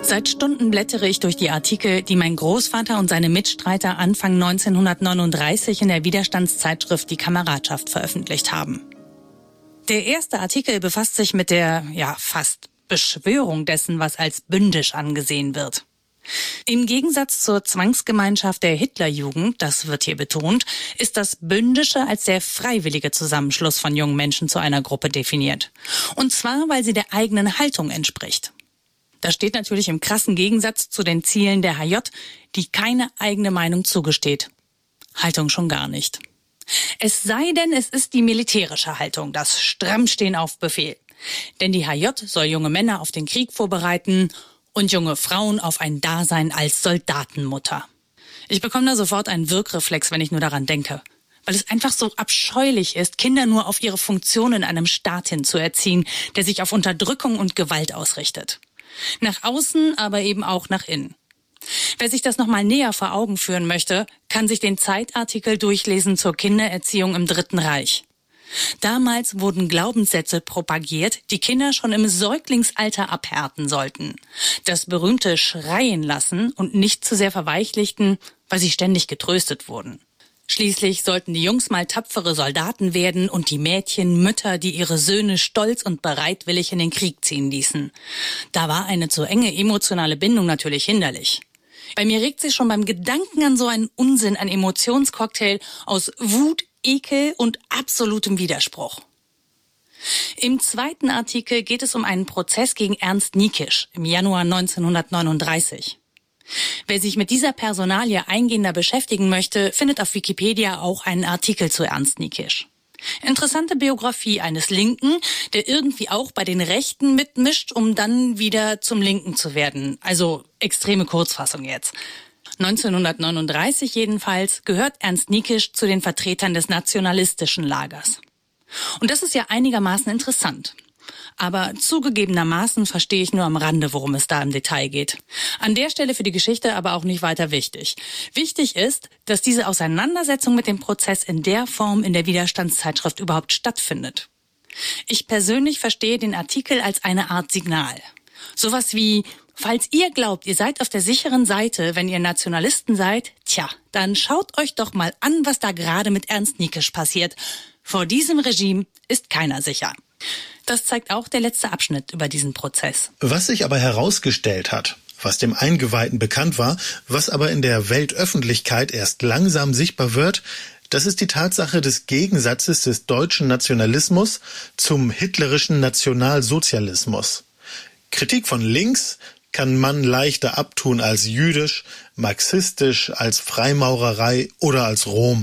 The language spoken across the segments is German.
Seit Stunden blättere ich durch die Artikel, die mein Großvater und seine Mitstreiter Anfang 1939 in der Widerstandszeitschrift Die Kameradschaft veröffentlicht haben. Der erste Artikel befasst sich mit der, fast Beschwörung dessen, was als bündisch angesehen wird. Im Gegensatz zur Zwangsgemeinschaft der Hitlerjugend, das wird hier betont, ist das Bündische als der freiwillige Zusammenschluss von jungen Menschen zu einer Gruppe definiert. Und zwar, weil sie der eigenen Haltung entspricht. Das steht natürlich im krassen Gegensatz zu den Zielen der HJ, die keine eigene Meinung zugesteht. Haltung schon gar nicht. Es sei denn, es ist die militärische Haltung, das Strammstehen auf Befehl. Denn die HJ soll junge Männer auf den Krieg vorbereiten und junge Frauen auf ein Dasein als Soldatenmutter. Ich bekomme da sofort einen Wirkreflex, wenn ich nur daran denke. Weil es einfach so abscheulich ist, Kinder nur auf ihre Funktion in einem Staat hin zu erziehen, der sich auf Unterdrückung und Gewalt ausrichtet. Nach außen, aber eben auch nach innen. Wer sich das nochmal näher vor Augen führen möchte, kann sich den Zeitartikel durchlesen zur Kindererziehung im Dritten Reich. Damals wurden Glaubenssätze propagiert, die Kinder schon im Säuglingsalter abhärten sollten. Das berühmte Schreien lassen und nicht zu sehr verweichlichten, weil sie ständig getröstet wurden. Schließlich sollten die Jungs mal tapfere Soldaten werden und die Mädchen Mütter, die ihre Söhne stolz und bereitwillig in den Krieg ziehen ließen. Da war eine zu enge emotionale Bindung natürlich hinderlich. Bei mir regt sich schon beim Gedanken an so einen Unsinn ein Emotionscocktail aus Wut, Ekel und absolutem Widerspruch. Im zweiten Artikel geht es um einen Prozess gegen Ernst Niekisch im Januar 1939. Wer sich mit dieser Personalie eingehender beschäftigen möchte, findet auf Wikipedia auch einen Artikel zu Ernst Niekisch. Interessante Biografie eines Linken, der irgendwie auch bei den Rechten mitmischt, um dann wieder zum Linken zu werden. Also extreme Kurzfassung jetzt. 1939 jedenfalls gehört Ernst Niekisch zu den Vertretern des nationalistischen Lagers. Und das ist ja einigermaßen interessant. Aber zugegebenermaßen verstehe ich nur am Rande, worum es da im Detail geht. An der Stelle für die Geschichte aber auch nicht weiter wichtig. Wichtig ist, dass diese Auseinandersetzung mit dem Prozess in der Form in der Widerstandszeitschrift überhaupt stattfindet. Ich persönlich verstehe den Artikel als eine Art Signal. Sowas wie: Falls ihr glaubt, ihr seid auf der sicheren Seite, wenn ihr Nationalisten seid, dann schaut euch doch mal an, was da gerade mit Ernst Niekisch passiert. Vor diesem Regime ist keiner sicher. Das zeigt auch der letzte Abschnitt über diesen Prozess. Was sich aber herausgestellt hat, was dem Eingeweihten bekannt war, was aber in der Weltöffentlichkeit erst langsam sichtbar wird, das ist die Tatsache des Gegensatzes des deutschen Nationalismus zum hitlerischen Nationalsozialismus. Kritik von links kann man leichter abtun als jüdisch, marxistisch, als Freimaurerei oder als Rom.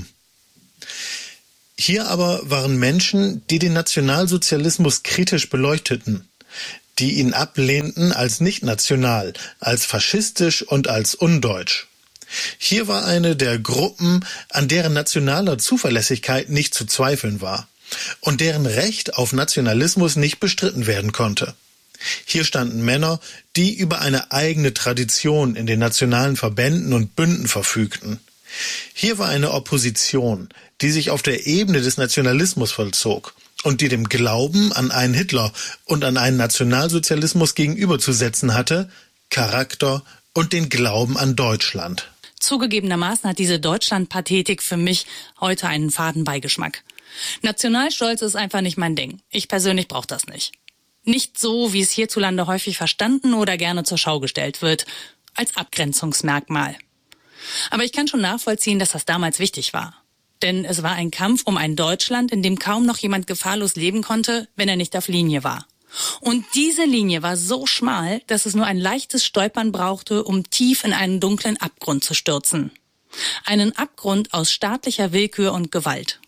Hier aber waren Menschen, die den Nationalsozialismus kritisch beleuchteten, die ihn ablehnten als nicht national, als faschistisch und als undeutsch. Hier war eine der Gruppen, an deren nationaler Zuverlässigkeit nicht zu zweifeln war und deren Recht auf Nationalismus nicht bestritten werden konnte. Hier standen Männer, die über eine eigene Tradition in den nationalen Verbänden und Bünden verfügten. Hier war eine Opposition, die sich auf der Ebene des Nationalismus vollzog und die dem Glauben an einen Hitler und an einen Nationalsozialismus gegenüberzusetzen hatte, Charakter und den Glauben an Deutschland. Zugegebenermaßen hat diese Deutschland-Pathetik für mich heute einen faden Beigeschmack. Nationalstolz ist einfach nicht mein Ding. Ich persönlich brauche das nicht. Nicht so, wie es hierzulande häufig verstanden oder gerne zur Schau gestellt wird, als Abgrenzungsmerkmal. Aber ich kann schon nachvollziehen, dass das damals wichtig war. Denn es war ein Kampf um ein Deutschland, in dem kaum noch jemand gefahrlos leben konnte, wenn er nicht auf Linie war. Und diese Linie war so schmal, dass es nur ein leichtes Stolpern brauchte, um tief in einen dunklen Abgrund zu stürzen. Einen Abgrund aus staatlicher Willkür und Gewalt.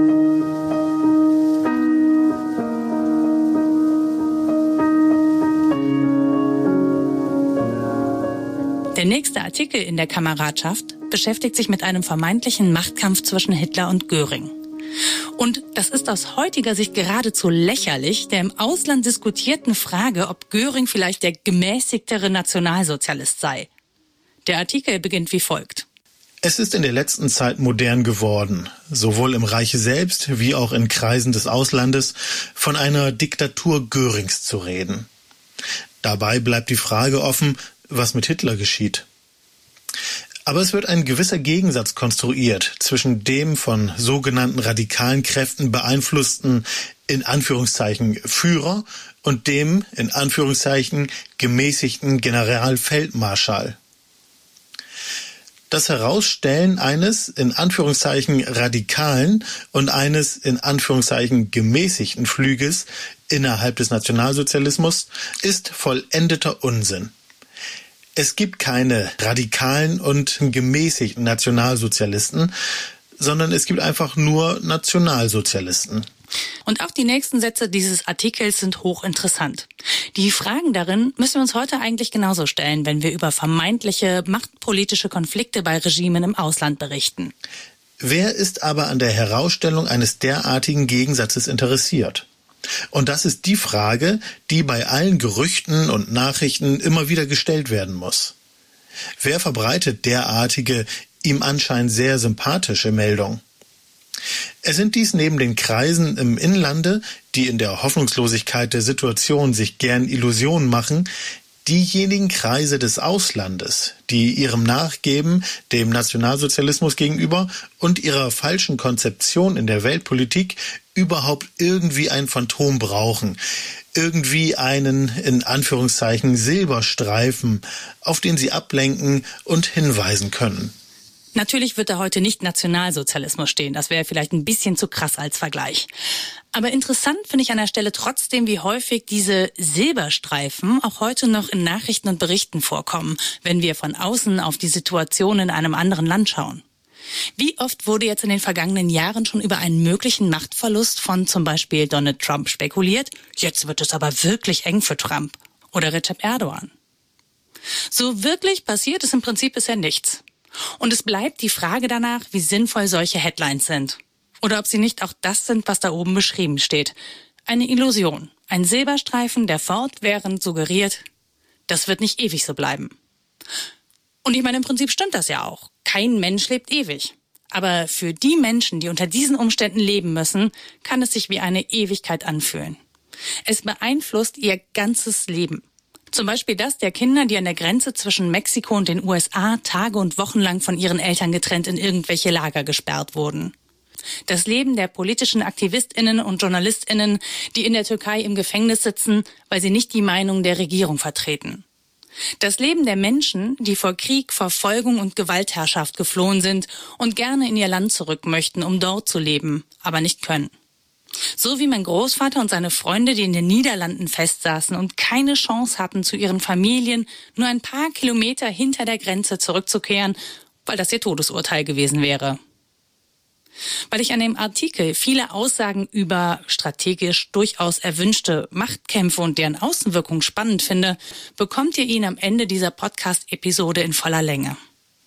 Der nächste Artikel in der Kameradschaft beschäftigt sich mit einem vermeintlichen Machtkampf zwischen Hitler und Göring. Und das ist aus heutiger Sicht geradezu lächerlich, der im Ausland diskutierten Frage, ob Göring vielleicht der gemäßigtere Nationalsozialist sei. Der Artikel beginnt wie folgt. Es ist in der letzten Zeit modern geworden, sowohl im Reiche selbst wie auch in Kreisen des Auslandes, von einer Diktatur Görings zu reden. Dabei bleibt die Frage offen, was mit Hitler geschieht. Aber es wird ein gewisser Gegensatz konstruiert zwischen dem von sogenannten radikalen Kräften beeinflussten, in Anführungszeichen, Führer und dem, in Anführungszeichen, gemäßigten Generalfeldmarschall. Das Herausstellen eines, in Anführungszeichen, radikalen und eines, in Anführungszeichen, gemäßigten Flüges innerhalb des Nationalsozialismus ist vollendeter Unsinn. Es gibt keine radikalen und gemäßigten Nationalsozialisten, sondern es gibt einfach nur Nationalsozialisten. Und auch die nächsten Sätze dieses Artikels sind hochinteressant. Die Fragen darin müssen wir uns heute eigentlich genauso stellen, wenn wir über vermeintliche machtpolitische Konflikte bei Regimen im Ausland berichten. Wer ist aber an der Herausstellung eines derartigen Gegensatzes interessiert? Und das ist die Frage, die bei allen Gerüchten und Nachrichten immer wieder gestellt werden muss. Wer verbreitet derartige, ihm anscheinend sehr sympathische Meldungen? Es sind dies neben den Kreisen im Inlande, die in der Hoffnungslosigkeit der Situation sich gern Illusionen machen, diejenigen Kreise des Auslandes, die ihrem Nachgeben dem Nationalsozialismus gegenüber und ihrer falschen Konzeption in der Weltpolitik überhaupt irgendwie ein Phantom brauchen, irgendwie einen, in Anführungszeichen, Silberstreifen, auf den sie ablenken und hinweisen können. Natürlich wird da heute nicht Nationalsozialismus stehen. Das wäre vielleicht ein bisschen zu krass als Vergleich. Aber interessant finde ich an der Stelle trotzdem, wie häufig diese Silberstreifen auch heute noch in Nachrichten und Berichten vorkommen, wenn wir von außen auf die Situation in einem anderen Land schauen. Wie oft wurde jetzt in den vergangenen Jahren schon über einen möglichen Machtverlust von zum Beispiel Donald Trump spekuliert? Jetzt wird es aber wirklich eng für Trump. Oder Recep Erdogan. So wirklich passiert ist im Prinzip bisher nichts. Und es bleibt die Frage danach, wie sinnvoll solche Headlines sind. Oder ob sie nicht auch das sind, was da oben beschrieben steht. Eine Illusion. Ein Silberstreifen, der fortwährend suggeriert, das wird nicht ewig so bleiben. Und ich meine, im Prinzip stimmt das ja auch. Kein Mensch lebt ewig. Aber für die Menschen, die unter diesen Umständen leben müssen, kann es sich wie eine Ewigkeit anfühlen. Es beeinflusst ihr ganzes Leben. Zum Beispiel das der Kinder, die an der Grenze zwischen Mexiko und den USA Tage und Wochen lang von ihren Eltern getrennt in irgendwelche Lager gesperrt wurden. Das Leben der politischen AktivistInnen und JournalistInnen, die in der Türkei im Gefängnis sitzen, weil sie nicht die Meinung der Regierung vertreten. Das Leben der Menschen, die vor Krieg, Verfolgung und Gewaltherrschaft geflohen sind und gerne in ihr Land zurück möchten, um dort zu leben, aber nicht können. So wie mein Großvater und seine Freunde, die in den Niederlanden festsaßen und keine Chance hatten, zu ihren Familien nur ein paar Kilometer hinter der Grenze zurückzukehren, weil das ihr Todesurteil gewesen wäre. Weil ich an dem Artikel viele Aussagen über strategisch durchaus erwünschte Machtkämpfe und deren Außenwirkung spannend finde, bekommt ihr ihn am Ende dieser Podcast-Episode in voller Länge.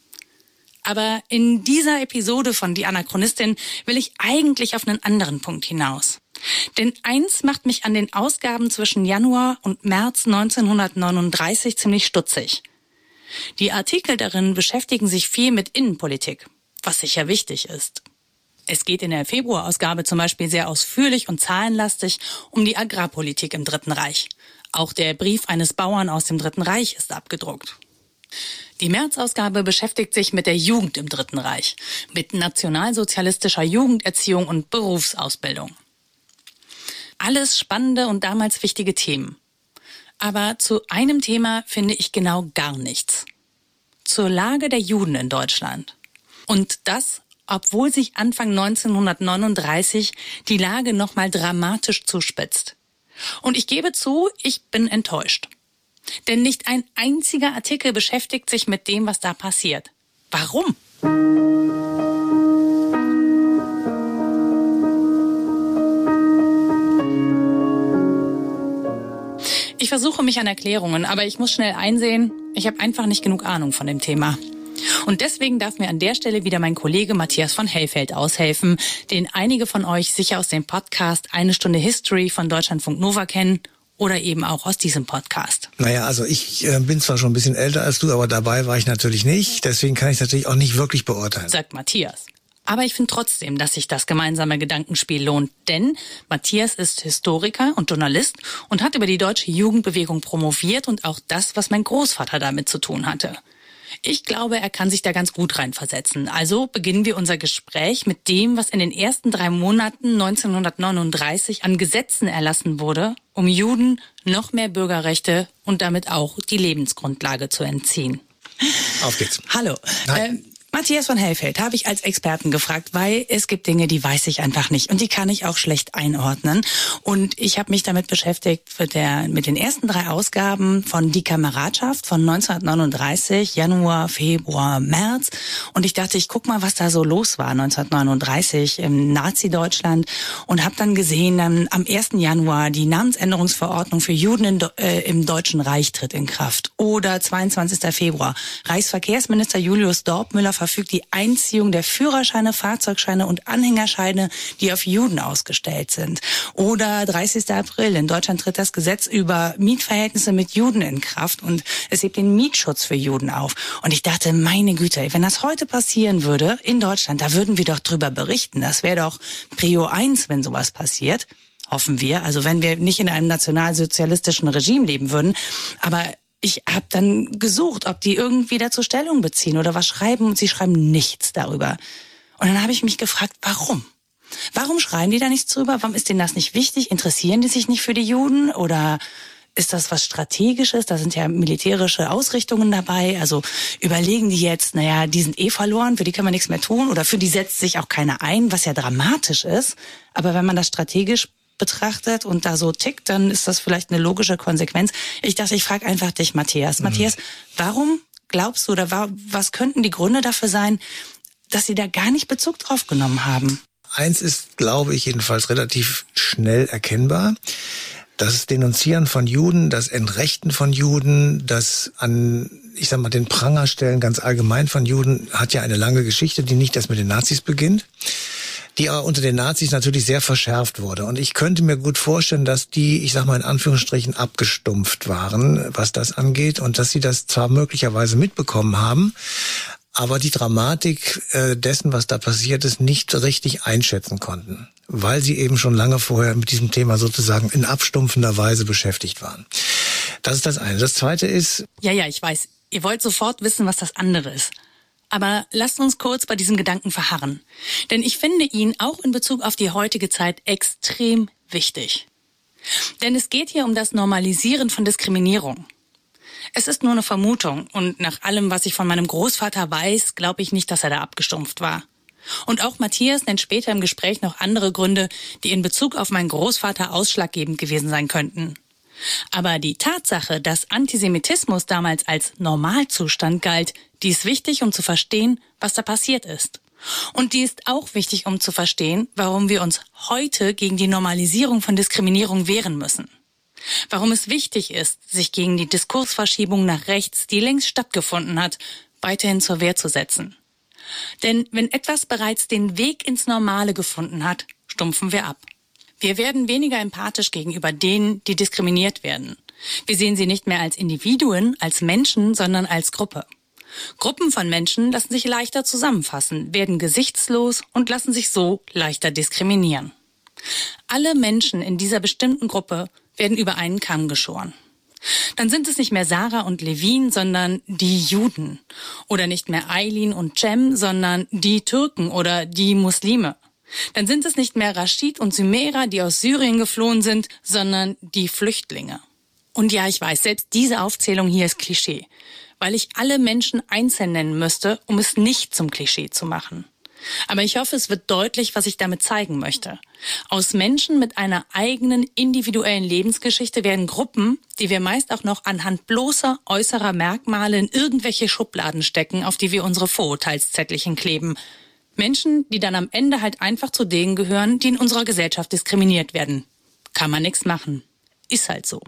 Aber in dieser Episode von Die Anachronistin will ich eigentlich auf einen anderen Punkt hinaus. Denn eins macht mich an den Ausgaben zwischen Januar und März 1939 ziemlich stutzig. Die Artikel darin beschäftigen sich viel mit Innenpolitik, was sicher wichtig ist. Es geht in der Februarausgabe zum Beispiel sehr ausführlich und zahlenlastig um die Agrarpolitik im Dritten Reich. Auch der Brief eines Bauern aus dem Dritten Reich ist abgedruckt. Die März-Ausgabe beschäftigt sich mit der Jugend im Dritten Reich, mit nationalsozialistischer Jugenderziehung und Berufsausbildung. Alles spannende und damals wichtige Themen. Aber zu einem Thema finde ich genau gar nichts. Zur Lage der Juden in Deutschland. Und das, obwohl sich Anfang 1939 die Lage nochmal dramatisch zuspitzt. Und ich gebe zu, ich bin enttäuscht. Denn nicht ein einziger Artikel beschäftigt sich mit dem, was da passiert. Warum? Ich versuche mich an Erklärungen, aber ich muss schnell einsehen, ich habe einfach nicht genug Ahnung von dem Thema. Und deswegen darf mir an der Stelle wieder mein Kollege Matthias von Hellfeld aushelfen, den einige von euch sicher aus dem Podcast Eine Stunde History von Deutschlandfunk Nova kennen oder eben auch aus diesem Podcast. Naja, also ich bin zwar schon ein bisschen älter als du, aber dabei war ich natürlich nicht. Deswegen kann ich es natürlich auch nicht wirklich beurteilen. Sagt Matthias. Aber ich finde trotzdem, dass sich das gemeinsame Gedankenspiel lohnt. Denn Matthias ist Historiker und Journalist und hat über die deutsche Jugendbewegung promoviert und auch das, was mein Großvater damit zu tun hatte. Ich glaube, er kann sich da ganz gut reinversetzen. Also beginnen wir unser Gespräch mit dem, was in den ersten 3 Monaten 1939 an Gesetzen erlassen wurde, um Juden noch mehr Bürgerrechte und damit auch die Lebensgrundlage zu entziehen. Auf geht's. Hallo. Matthias von Hellfeld habe ich als Experten gefragt, weil es gibt Dinge, die weiß ich einfach nicht und die kann ich auch schlecht einordnen. Und ich habe mich damit beschäftigt mit den ersten 3 Ausgaben von Die Kameradschaft von 1939, Januar, Februar, März. Und ich dachte, ich guck mal, was da so los war 1939 im Nazi-Deutschland und habe dann gesehen, am 1. Januar die Namensänderungsverordnung für Juden im Deutschen Reich tritt in Kraft. Oder 22. Februar, Reichsverkehrsminister Julius Dorpmüller verfügt die Einziehung der Führerscheine, Fahrzeugscheine und Anhängerscheine, die auf Juden ausgestellt sind. Oder 30. April, in Deutschland tritt das Gesetz über Mietverhältnisse mit Juden in Kraft und es hebt den Mietschutz für Juden auf. Und ich dachte, meine Güte, wenn das heute passieren würde in Deutschland, da würden wir doch drüber berichten. Das wäre doch Prio 1, wenn sowas passiert. Hoffen wir. Also wenn wir nicht in einem nationalsozialistischen Regime leben würden. Aber ich habe dann gesucht, ob die irgendwie dazu Stellung beziehen oder was schreiben und sie schreiben nichts darüber. Und dann habe ich mich gefragt, warum? Warum schreiben die da nichts drüber? Warum ist denen das nicht wichtig? Interessieren die sich nicht für die Juden? Oder ist das was Strategisches? Da sind ja militärische Ausrichtungen dabei. Also überlegen die jetzt, die sind verloren, für die können wir nichts mehr tun. Oder für die setzt sich auch keiner ein, was ja dramatisch ist. Aber wenn man das strategisch betrachtet und da so tickt, dann ist das vielleicht eine logische Konsequenz. Ich dachte, ich frage einfach dich, Matthias. Matthias, warum glaubst du oder was könnten die Gründe dafür sein, dass sie da gar nicht Bezug drauf genommen haben? Eins ist, glaube ich, jedenfalls relativ schnell erkennbar. Das Denunzieren von Juden, das Entrechten von Juden, das den Prangerstellen ganz allgemein von Juden hat ja eine lange Geschichte, die nicht erst mit den Nazis beginnt, die aber unter den Nazis natürlich sehr verschärft wurde. Und ich könnte mir gut vorstellen, dass die, in Anführungsstrichen, abgestumpft waren, was das angeht, und dass sie das zwar möglicherweise mitbekommen haben, aber die Dramatik dessen, was da passiert ist, nicht richtig einschätzen konnten, weil sie eben schon lange vorher mit diesem Thema sozusagen in abstumpfender Weise beschäftigt waren. Das ist das eine. Das zweite ist... Ja, ich weiß. Ihr wollt sofort wissen, was das andere ist. Aber lasst uns kurz bei diesem Gedanken verharren. Denn ich finde ihn auch in Bezug auf die heutige Zeit extrem wichtig. Denn es geht hier um das Normalisieren von Diskriminierung. Es ist nur eine Vermutung und nach allem, was ich von meinem Großvater weiß, glaube ich nicht, dass er da abgestumpft war. Und auch Matthias nennt später im Gespräch noch andere Gründe, die in Bezug auf meinen Großvater ausschlaggebend gewesen sein könnten. Aber die Tatsache, dass Antisemitismus damals als Normalzustand galt, die ist wichtig, um zu verstehen, was da passiert ist. Und die ist auch wichtig, um zu verstehen, warum wir uns heute gegen die Normalisierung von Diskriminierung wehren müssen. Warum es wichtig ist, sich gegen die Diskursverschiebung nach rechts, die längst stattgefunden hat, weiterhin zur Wehr zu setzen. Denn wenn etwas bereits den Weg ins Normale gefunden hat, stumpfen wir ab. Wir werden weniger empathisch gegenüber denen, die diskriminiert werden. Wir sehen sie nicht mehr als Individuen, als Menschen, sondern als Gruppe. Gruppen von Menschen lassen sich leichter zusammenfassen, werden gesichtslos und lassen sich so leichter diskriminieren. Alle Menschen in dieser bestimmten Gruppe werden über einen Kamm geschoren. Dann sind es nicht mehr Sarah und Levin, sondern die Juden. Oder nicht mehr Aylin und Cem, sondern die Türken oder die Muslime. Dann sind es nicht mehr Rashid und Sümera, die aus Syrien geflohen sind, sondern die Flüchtlinge. Und ja, ich weiß, selbst diese Aufzählung hier ist Klischee, weil ich alle Menschen einzeln nennen müsste, um es nicht zum Klischee zu machen. Aber ich hoffe, es wird deutlich, was ich damit zeigen möchte. Aus Menschen mit einer eigenen individuellen Lebensgeschichte werden Gruppen, die wir meist auch noch anhand bloßer äußerer Merkmale in irgendwelche Schubladen stecken, auf die wir unsere Vorurteilszettelchen kleben. Menschen, die dann am Ende halt einfach zu denen gehören, die in unserer Gesellschaft diskriminiert werden. Kann man nichts machen. Ist halt so.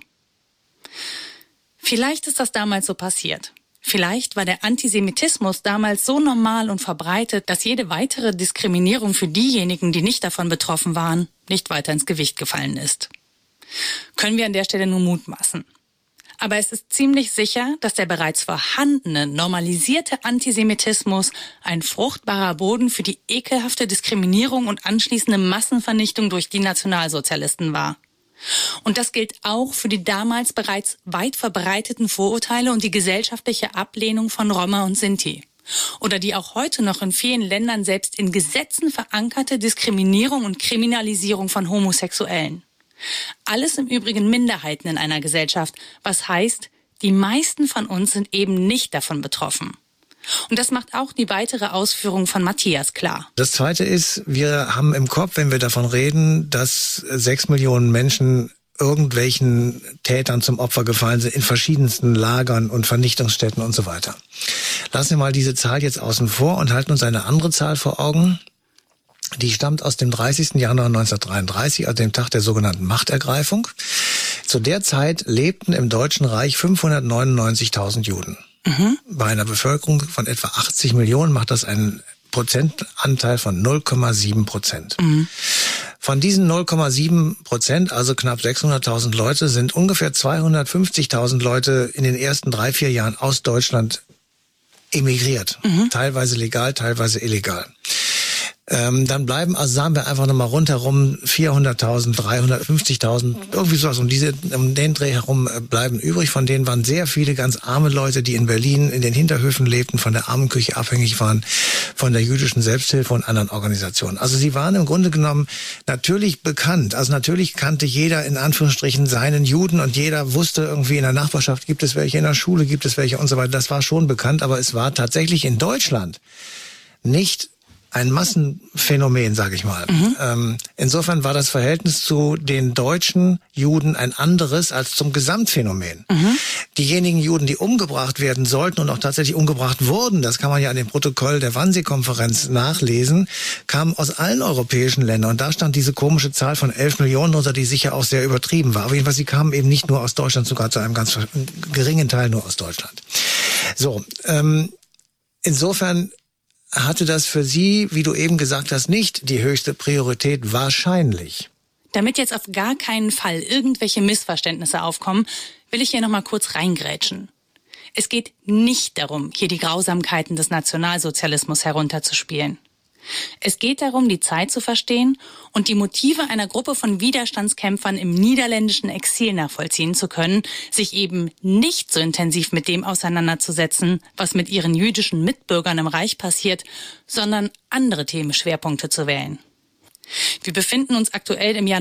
Vielleicht ist das damals so passiert. Vielleicht war der Antisemitismus damals so normal und verbreitet, dass jede weitere Diskriminierung für diejenigen, die nicht davon betroffen waren, nicht weiter ins Gewicht gefallen ist. Können wir an der Stelle nur mutmaßen. Aber es ist ziemlich sicher, dass der bereits vorhandene, normalisierte Antisemitismus ein fruchtbarer Boden für die ekelhafte Diskriminierung und anschließende Massenvernichtung durch die Nationalsozialisten war. Und das gilt auch für die damals bereits weit verbreiteten Vorurteile und die gesellschaftliche Ablehnung von Roma und Sinti. Oder die auch heute noch in vielen Ländern selbst in Gesetzen verankerte Diskriminierung und Kriminalisierung von Homosexuellen. Alles im Übrigen Minderheiten in einer Gesellschaft, was heißt, die meisten von uns sind eben nicht davon betroffen. Und das macht auch die weitere Ausführung von Matthias klar. Das Zweite ist, wir haben im Kopf, wenn wir davon reden, dass 6 Millionen Menschen irgendwelchen Tätern zum Opfer gefallen sind, in verschiedensten Lagern und Vernichtungsstätten und so weiter. Lassen wir mal diese Zahl jetzt außen vor und halten uns eine andere Zahl vor Augen. Die stammt aus dem 30. Januar 1933, also dem Tag der sogenannten Machtergreifung. Zu der Zeit lebten im Deutschen Reich 599.000 Juden. Bei einer Bevölkerung von etwa 80 Millionen macht das einen Prozentanteil von 0,7%. Von diesen 0,7%, also knapp 600.000 Leute, sind ungefähr 250.000 Leute in den ersten 3-4 Jahren aus Deutschland emigriert. Teilweise legal, teilweise illegal. Dann bleiben, also sagen wir einfach nochmal rundherum 400.000, 350.000, irgendwie sowas um den Dreh herum bleiben übrig. Von denen waren sehr viele ganz arme Leute, die in Berlin in den Hinterhöfen lebten, von der Armenküche abhängig waren, von der jüdischen Selbsthilfe und anderen Organisationen. Also sie waren im Grunde genommen natürlich bekannt. Also natürlich kannte jeder in Anführungsstrichen seinen Juden und jeder wusste irgendwie in der Nachbarschaft gibt es welche, in der Schule gibt es welche und so weiter. Das war schon bekannt, aber es war tatsächlich in Deutschland nicht ein Massenphänomen, sage ich mal. Insofern war das Verhältnis zu den deutschen Juden ein anderes als zum Gesamtphänomen. Diejenigen Juden, die umgebracht werden sollten und auch tatsächlich umgebracht wurden, das kann man ja an dem Protokoll der Wannsee-Konferenz nachlesen, kamen aus allen europäischen Ländern. Und da stand diese komische Zahl von 11 Millionen drunter, die sicher auch sehr übertrieben war. Aber jedenfalls, sie kamen eben nicht nur aus Deutschland, sogar zu einem ganz geringen Teil nur aus Deutschland. So, insofern hatte das für Sie, wie du eben gesagt hast, nicht die höchste Priorität wahrscheinlich. Damit jetzt auf gar keinen Fall irgendwelche Missverständnisse aufkommen, will ich hier nochmal kurz reingrätschen. Es geht nicht darum, hier die Grausamkeiten des Nationalsozialismus herunterzuspielen. Es geht darum, die Zeit zu verstehen und die Motive einer Gruppe von Widerstandskämpfern im niederländischen Exil nachvollziehen zu können, sich eben nicht so intensiv mit dem auseinanderzusetzen, was mit ihren jüdischen Mitbürgern im Reich passiert, sondern andere Themenschwerpunkte zu wählen. Wir befinden uns aktuell im Jahr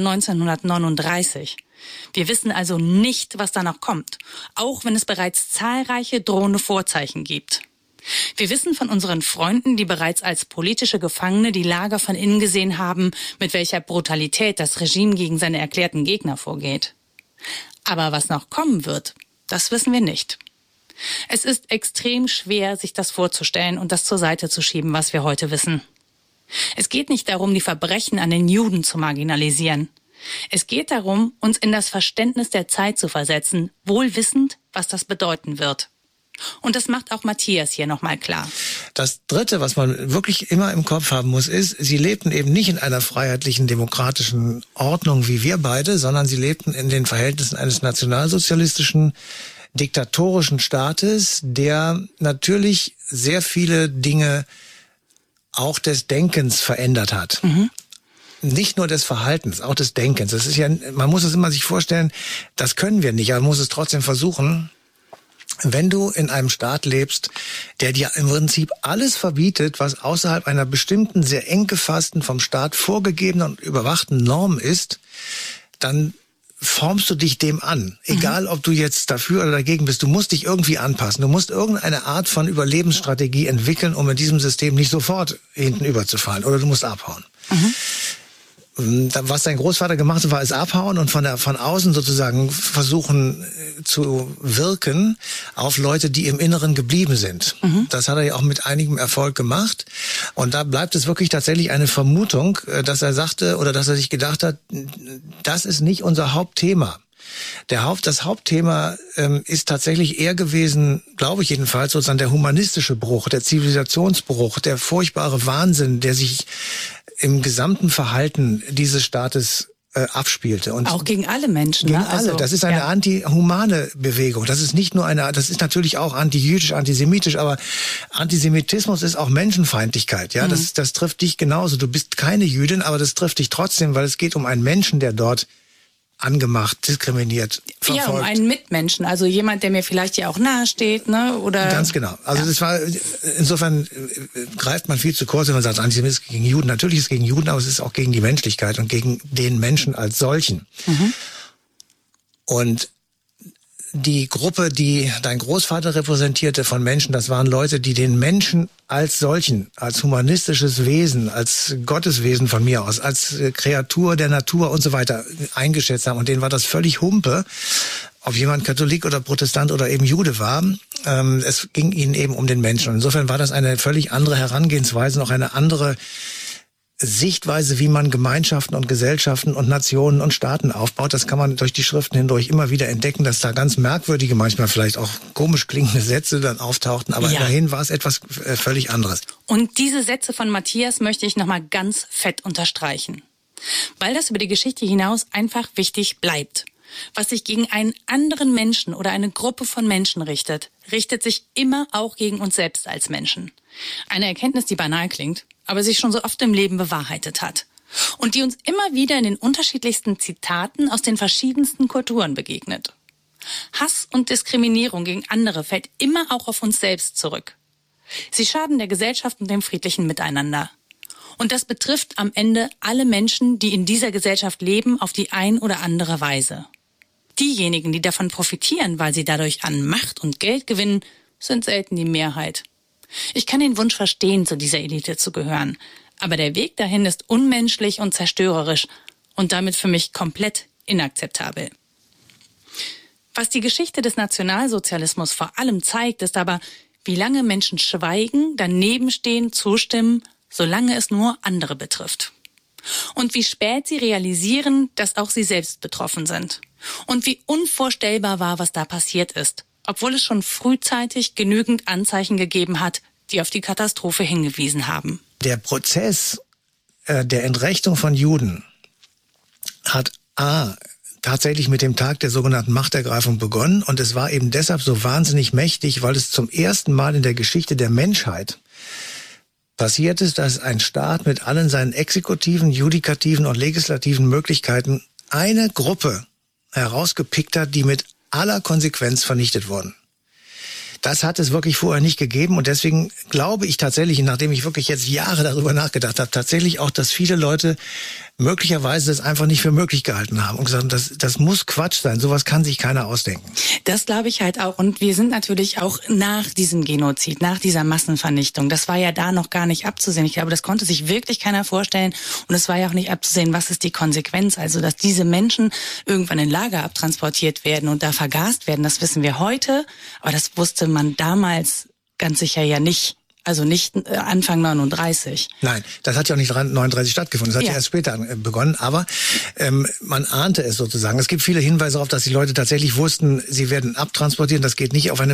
1939. Wir wissen also nicht, was danach kommt, auch wenn es bereits zahlreiche drohende Vorzeichen gibt. Wir wissen von unseren Freunden, die bereits als politische Gefangene die Lager von innen gesehen haben, mit welcher Brutalität das Regime gegen seine erklärten Gegner vorgeht. Aber was noch kommen wird, das wissen wir nicht. Es ist extrem schwer, sich das vorzustellen und das zur Seite zu schieben, was wir heute wissen. Es geht nicht darum, die Verbrechen an den Juden zu marginalisieren. Es geht darum, uns in das Verständnis der Zeit zu versetzen, wohl wissend, was das bedeuten wird. Und das macht auch Matthias hier nochmal klar. Das Dritte, was man wirklich immer im Kopf haben muss, ist, sie lebten eben nicht in einer freiheitlichen, demokratischen Ordnung wie wir beide, sondern sie lebten in den Verhältnissen eines nationalsozialistischen, diktatorischen Staates, der natürlich sehr viele Dinge auch des Denkens verändert hat. Nicht nur des Verhaltens, auch des Denkens. Das ist ja, man muss es immer sich vorstellen, das können wir nicht, aber man muss es trotzdem versuchen. Wenn du in einem Staat lebst, der dir im Prinzip alles verbietet, was außerhalb einer bestimmten, sehr eng gefassten, vom Staat vorgegebenen und überwachten Norm ist, dann formst du dich dem an. Egal, ob du jetzt dafür oder dagegen bist, du musst dich irgendwie anpassen. Du musst irgendeine Art von Überlebensstrategie entwickeln, um in diesem System nicht sofort hinten überzufallen. Oder du musst abhauen. Was dein Großvater gemacht hat, war es abhauen und von außen sozusagen versuchen zu wirken auf Leute, die im Inneren geblieben sind. Das hat er ja auch mit einigem Erfolg gemacht. Und da bleibt es wirklich tatsächlich eine Vermutung, dass er sagte oder dass er sich gedacht hat, das ist nicht unser Hauptthema. Das Hauptthema ist tatsächlich eher gewesen, glaube ich jedenfalls, sozusagen der humanistische Bruch, der Zivilisationsbruch, der furchtbare Wahnsinn, der sich im gesamten Verhalten dieses Staates abspielte. Und auch gegen alle Menschen. gegen ne? alle. Das ist eine antihumane Bewegung. Das ist nicht nur das ist natürlich auch antijüdisch, antisemitisch, aber Antisemitismus ist auch Menschenfeindlichkeit. Ja, das trifft dich genauso. Du bist keine Jüdin, aber das trifft dich trotzdem, weil es geht um einen Menschen, der dort angemacht, diskriminiert, verfolgt. Ja, um einen Mitmenschen, also jemand, der mir vielleicht ja auch nahe steht, ne? Oder Ganz genau. Also das war, insofern greift man viel zu kurz, wenn man sagt, Antisemitismus gegen Juden. Natürlich ist es gegen Juden, aber es ist auch gegen die Menschlichkeit und gegen den Menschen als solchen. Und die Gruppe, die dein Großvater repräsentierte von Menschen, das waren Leute, die den Menschen als solchen, als humanistisches Wesen, als Gotteswesen von mir aus, als Kreatur der Natur und so weiter eingeschätzt haben. Und denen war das völlig Humpe, ob jemand Katholik oder Protestant oder eben Jude war. Es ging ihnen eben um den Menschen. Und insofern war das eine völlig andere Herangehensweise, noch eine andere Sichtweise, wie man Gemeinschaften und Gesellschaften und Nationen und Staaten aufbaut. Das kann man durch die Schriften hindurch immer wieder entdecken, dass da ganz merkwürdige, manchmal vielleicht auch komisch klingende Sätze dann auftauchten. Aber immerhin war es etwas völlig anderes. Und diese Sätze von Matthias möchte ich nochmal ganz fett unterstreichen. Weil das über die Geschichte hinaus einfach wichtig bleibt. Was sich gegen einen anderen Menschen oder eine Gruppe von Menschen richtet, richtet sich immer auch gegen uns selbst als Menschen. Eine Erkenntnis, die banal klingt, aber sich schon so oft im Leben bewahrheitet hat. Und die uns immer wieder in den unterschiedlichsten Zitaten aus den verschiedensten Kulturen begegnet. Hass und Diskriminierung gegen andere fällt immer auch auf uns selbst zurück. Sie schaden der Gesellschaft und dem friedlichen Miteinander. Und das betrifft am Ende alle Menschen, die in dieser Gesellschaft leben, auf die ein oder andere Weise. Diejenigen, die davon profitieren, weil sie dadurch an Macht und Geld gewinnen, sind selten die Mehrheit. Ich kann den Wunsch verstehen, zu dieser Elite zu gehören. Aber der Weg dahin ist unmenschlich und zerstörerisch und damit für mich komplett inakzeptabel. Was die Geschichte des Nationalsozialismus vor allem zeigt, ist aber, wie lange Menschen schweigen, daneben stehen, zustimmen, solange es nur andere betrifft. Und wie spät sie realisieren, dass auch sie selbst betroffen sind. Und wie unvorstellbar war, was da passiert ist, obwohl es schon frühzeitig genügend Anzeichen gegeben hat, die auf die Katastrophe hingewiesen haben. Der Prozess der Entrechtung von Juden hat tatsächlich mit dem Tag der sogenannten Machtergreifung begonnen. Und es war eben deshalb so wahnsinnig mächtig, weil es zum ersten Mal in der Geschichte der Menschheit passiert ist, dass ein Staat mit allen seinen exekutiven, judikativen und legislativen Möglichkeiten eine Gruppe herausgepickt hat, die mit aller Konsequenz vernichtet wurden. Das hat es wirklich vorher nicht gegeben und deswegen glaube ich tatsächlich, nachdem ich wirklich jetzt Jahre darüber nachgedacht habe, tatsächlich auch, dass viele Leute möglicherweise das einfach nicht für möglich gehalten haben und gesagt haben, das muss Quatsch sein, sowas kann sich keiner ausdenken. Das glaube ich halt auch und wir sind natürlich auch nach diesem Genozid, nach dieser Massenvernichtung, das war ja da noch gar nicht abzusehen. Ich glaube, das konnte sich wirklich keiner vorstellen und es war ja auch nicht abzusehen, was ist die Konsequenz, also dass diese Menschen irgendwann in Lager abtransportiert werden und da vergast werden, das wissen wir heute, aber das wusste man damals ganz sicher ja nicht. Also nicht Anfang 39. Nein, das hat ja auch nicht 39 stattgefunden. Das hat ja erst später begonnen. Aber man ahnte es sozusagen. Es gibt viele Hinweise darauf, dass die Leute tatsächlich wussten, sie werden abtransportieren. Das geht nicht auf eine